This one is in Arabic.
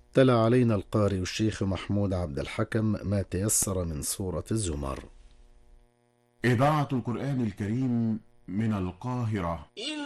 تلا علينا القارئ الشيخ محمود عبد الحكم ما تيسر من سورة الزمر. إذاعة القرآن الكريم من القاهرة.